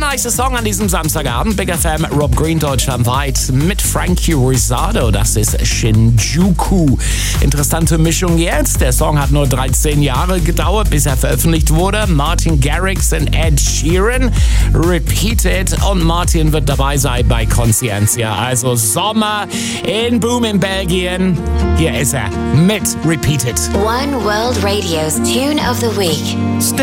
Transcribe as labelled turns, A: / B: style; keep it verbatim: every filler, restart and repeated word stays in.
A: heiße Song an diesem Samstagabend. Big F M, Rob Green deutschlandweit mit Frankie Rizardo. Das ist Shinjuku. Interessante Mischung jetzt. Der Song hat nur dreizehn Jahre gedauert, bis er veröffentlicht wurde. Martin Garrix und Ed Sheeran. Repeated. Und Martin wird dabei sein bei Conscientia. Also Sommer in Boom in Belgien. Hier ist er mit Repeated.
B: One World Radio's Tune of the Week.